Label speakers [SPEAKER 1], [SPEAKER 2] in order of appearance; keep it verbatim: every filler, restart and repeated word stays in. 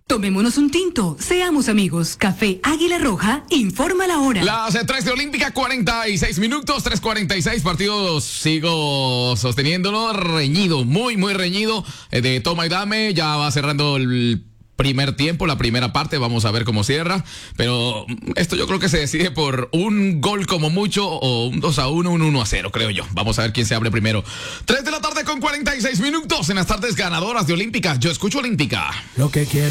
[SPEAKER 1] Tomémonos un tinto, seamos amigos. Café Águila Roja, informa la hora.
[SPEAKER 2] Las tres de Olímpica, cuarenta y seis minutos, tres cuarenta y seis partidos. Sigo sosteniéndolo, reñido, muy, muy reñido. Eh, de toma y dame, ya va cerrando el primer tiempo, la primera parte, vamos a ver cómo cierra, pero esto yo creo que se decide por un gol como mucho, o un dos a uno, un uno a cero, creo yo. Vamos a ver quién se abre primero. tres de la tarde con cuarenta y seis minutos en las tardes ganadoras de Olímpica. Yo escucho Olímpica.
[SPEAKER 3] Lo que quiero.